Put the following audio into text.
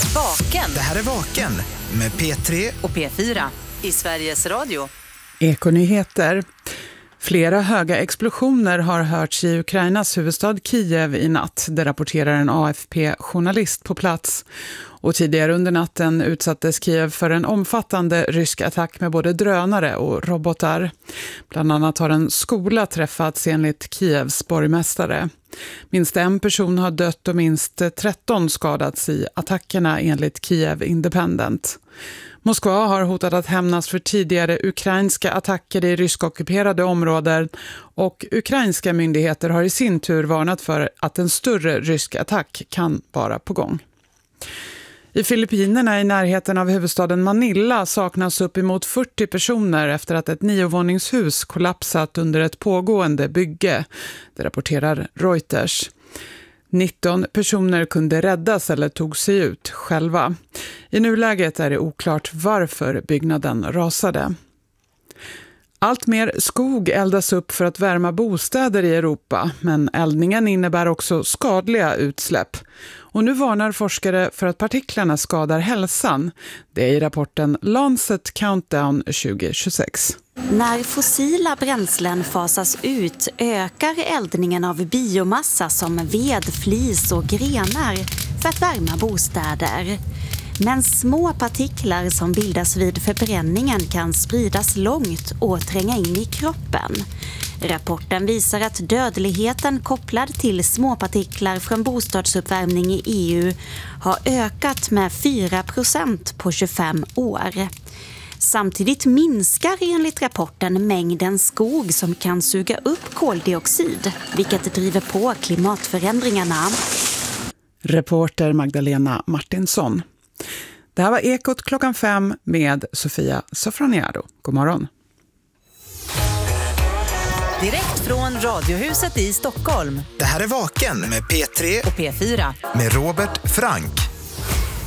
Vaken. Det här är Vaken med P3 och P4 i Sveriges Radio. Ekonyheter. Flera höga explosioner har hörts i Ukrainas huvudstad Kiev i natt. Det rapporterar en AFP-journalist på plats. Och tidigare under natten utsattes Kiev för en omfattande rysk attack med både drönare och robotar. Bland annat har en skola träffats enligt Kievs borgmästare. Minst en person har dött och minst 13 skadats i attackerna enligt Kiev Independent. Moskva har hotat att hämnas för tidigare ukrainska attacker i ryskockuperade områden och ukrainska myndigheter har i sin tur varnat för att en större rysk attack kan vara på gång. I Filippinerna i närheten av huvudstaden Manila saknas uppemot 40 personer efter att ett 9-våningshus kollapsat under ett pågående bygge. Det rapporterar Reuters. 19 personer kunde räddas eller tog sig ut själva. I nuläget är det oklart varför byggnaden rasade. Allt mer skog eldas upp för att värma bostäder i Europa, men eldningen innebär också skadliga utsläpp. Och nu varnar forskare för att partiklarna skadar hälsan. Det är i rapporten Lancet Countdown 2026. När fossila bränslen fasas ut ökar eldningen av biomassa som ved, flis och grenar för att värma bostäder. Men små partiklar som bildas vid förbränningen kan spridas långt och tränga in i kroppen. Rapporten visar att dödligheten kopplad till småpartiklar från bostadsuppvärmning i EU har ökat med 4% på 25 år. Samtidigt minskar enligt rapporten mängden skog som kan suga upp koldioxid, vilket driver på klimatförändringarna. Reporter Magdalena Martinsson. Det här var Ekot klockan 5 med Sofia Sofroniado. God morgon. Direkt från Radiohuset i Stockholm. Det här är Vaken med P3 och P4 med Robert Frank.